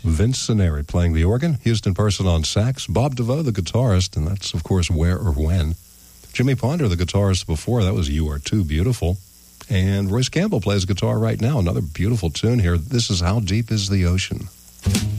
Vince Senneri playing the organ, Houston Person on sax, Bob DeVoe, the guitarist, and that's, of course, Where or When. Jimmy Ponder, the guitarist before, that was You Are Too Beautiful. And Royce Campbell plays guitar right now, another beautiful tune here. This is How Deep is the Ocean.